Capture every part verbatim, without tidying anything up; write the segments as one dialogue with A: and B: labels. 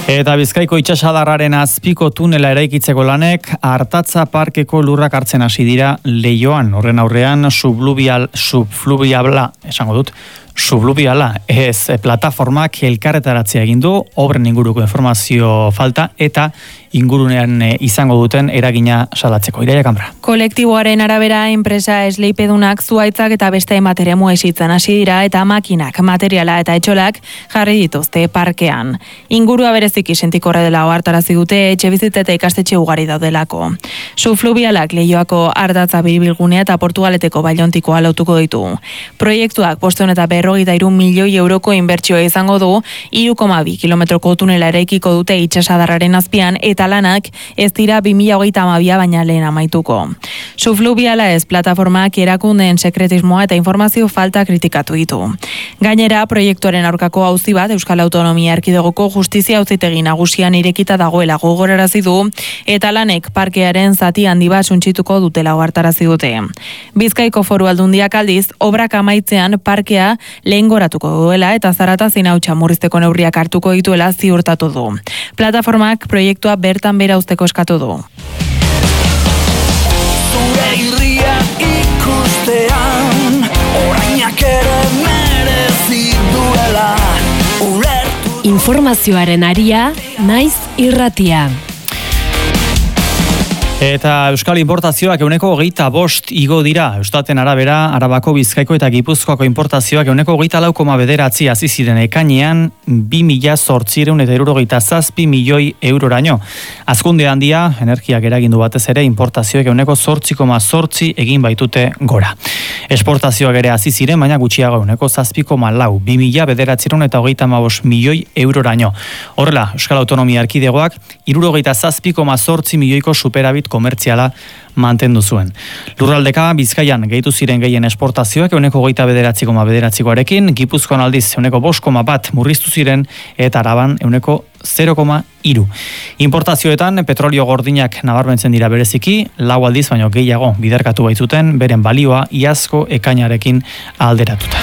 A: Eta Bizkaiko itsasadarraren azpiko tunela eraikitzeko lanek Artatza Parkeko lurrak hartzen hasi dira Leioan. Horren aurrean subfluvial subfluviala, esango dut, subfluviala ez plataformak elkarretaratzea egin du, obren inguruko informazio falta eta ingurunean izango duten eragina salatzeko. Ireia Kanbra.
B: Kolektiboaren arabera enpresa esleipedunak zuaitzak eta beste hainbat eremu esitzen hasi dira eta makinak, materiala eta etxolak jarri dituzte parkean. Ingurua bereziki sentikorre dela ohartarazi dute etxebizitza eta ikastetxe ugari daudelako. Subfluvialak Leioako Ardatza biribilgunea eta Portugaleteko Bailontikoa lotuko ditu. Proiektuak bostehun eta berrogeita hiru milioi euroko inbertsioa izango du, hiru koma bi kilometroko tunela eraikiko dute itsasadarraren azpian eta lanak ez dira bi mila hogeita hamabia baina lehen amaituko. Subfluviala ez plataformak erakundeen sekretismoa eta informazio falta kritikatu ditu. Gainera, proiektuaren aurkako auzi bat Euskal Autonomia Erkidegoko Justizia Auzitegi Nagusian irekita dagoela gogorarazi du eta lanek parkearen zati handi bat suntsituko dutela ohartarazi dute. Bizkaiko Foru Aldundiak aldiz obrak amaitzean parkea lehengoratuko duela eta zarata zinautxa murrizteko neurriak hartuko dituela ziurtatu du. Plataformak proiektua bertan bera uzteko eskatu du.
C: Zure irria ikustean, orainak ere merezi duela, ulertu.
D: Informazioaren aria, naiz irratia.
A: Eta Euskal importazioak ehuneko hogeita bost igo dira. Eustaten arabera, Arabako, Bizkaiko eta Gipuzkoako importazioak ehuneko hogeita lau koma bederatzi hasi ziren ekainean bi mila zortziehun eta hirurogeita zazpi milioi euroraino. Hazkunde handia, energiak eragindu batez ere, importazioek ehuneko zortzi koma zortzi egin baitute gora. Esportazioak ere hasi ziren, baina gutxiago ehuneko zazpi koma lau, bi mila bederatziehun eta hogeita hamabost milioi euroraino. Horrela, Euskal Autonomia Erkidegoak hirurogeita zazpi koma zortzi milioiko superabit komertziala mantendu zuen. Lurraldeka Bizkaian gehitu ziren gehien esportazioak ehuneko hogeita bederatzi koma bederatzikoarekin, Gipuzkoan aldiz ehuneko bost koma bat murriztu ziren eta Araban ehuneko zero koma hiru. Importazioetan petrolio gordinak nabarmentzen dira bereziki, lau aldiz baino gehiago biderkatu baitzuten beren balioa iazko ekainarekin alderatuta.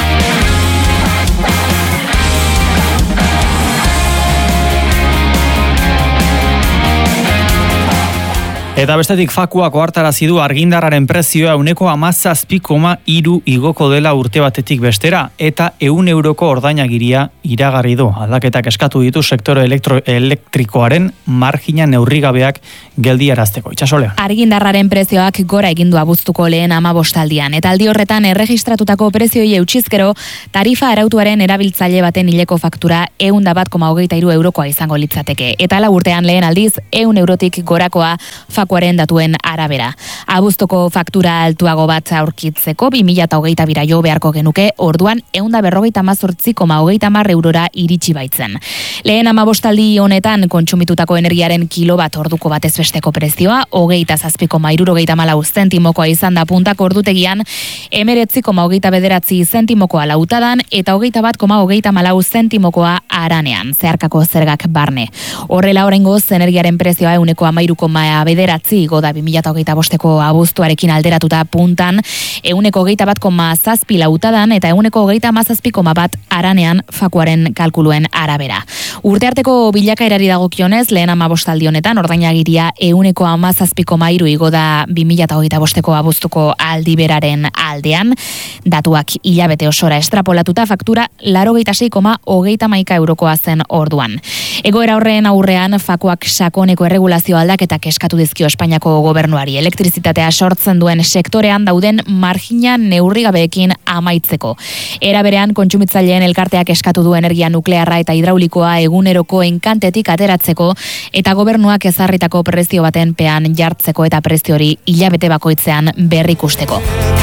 A: Eta bestetik Fakuak ohartarazi du argindarraren prezioa ehuneko hamazazpi koma hiru igoko dela urte batetik bestera eta ehun euroko ordainagiria iragarri du. Aldaketak eskatu ditu sektore elektro, elektrikoaren margina neurrigabeak geldiarazteko. Itxasolean.
E: Argindarraren prezioak gora egin du abuztuko lehen hamabostaldian eta aldi horretan erregistratutako prezioi eutxizkero tarifa arautuaren erabiltzaile baten hileko faktura ehun eta bat koma hogeita hiru eurokoa izango litzateke. Eta lau urtean lehen aldiz ehun eurotik gorakoa Fakuaren datuen arabera. Abuztoko faktura altuago bat aurkitzeko bi mila hogeita bira jo beharko genuke, orduan ehun eta berrogeita hamazortzi koma hogeita hamar eurora iritsi baitzen. Lehen hamabostaldi honetan kontsumitutako energiaren kilo bat orduko batez besteko prezioa, hogeita zazpi koma hirurogeita hamalau zentimokoa izan da puntako ordutegian, hemeretzi koma hogeita bederatzi zentimokoa lautadan eta hogeita bat koma hogeita hamalau zentimokoa aranean, zeharkako zergak barne. Horrela oraingoz energiaren prezioa ehuneko hamairu koma bederatzi igo da bi mila hogeita bosteko abuztuarekin alderatuta puntan, ehuneko hogeita bat koma zazpi lautadan eta ehuneko hogeita hamazazpi koma bat aranean Fakuaren kalkuluen arabera. Urtearteko bilakaerari dagokionez, lehen hamabostaldi honetan ordainagiria ehuneko hamazazpi koma hiru igo da bi mila hogeita bosteko abuztuko aldiberaren aldean, datuak hilabete osora estrapolatuta faktura laurogeita sei koma hogeita hamaika eurokoa zen orduan. Egoera horren aurrean Fakuak sakoneko erregulazio aldaketak eskatu dizkio Espainiako gobernuari elektrizitatea sortzen duen sektorean dauden margina neurrigabeekin amaitzeko. Era berean kontsumitzaileen elkarteak eskatu du energia nuklearra eta hidraulikoa eguneroko enkantetik ateratzeko eta gobernuak ezarritako prezio baten pean jartzeko eta prezio hori hilabete bakoitzean berrikusteko.